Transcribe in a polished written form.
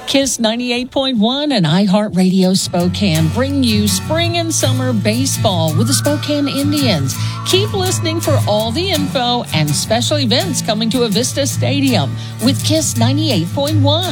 Kiss 98.1 and iHeartRadio Spokane bring you spring and summer baseball with the Spokane Indians. Keep listening for all the info and special events coming to Avista Stadium with Kiss 98.1.